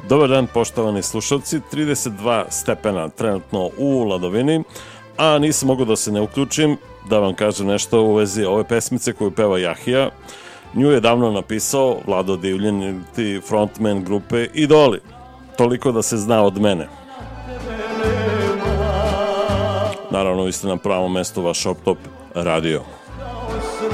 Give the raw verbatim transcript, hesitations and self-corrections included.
Dobar dan, poštovani slušalci, trideset dva stepena trenutno u Ladovini, a nisam mogu da se ne uključim da vam kažem nešto u vezi ove pesmice koju peva Jahija. Nju je davno napisao Vlado Divljan, frontman grupe Idoli. Toliko da se zna od mene. Naravno, vi ste na pravom mestu, vaš Shop Top radio.